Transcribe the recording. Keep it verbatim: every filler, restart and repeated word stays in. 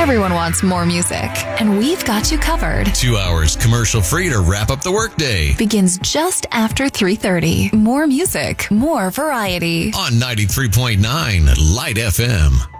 Everyone wants more music, and we've got you covered. Two hours commercial-free to wrap up the workday. Begins just after three thirty. More music, more variety. On ninety-three point nine Light F M.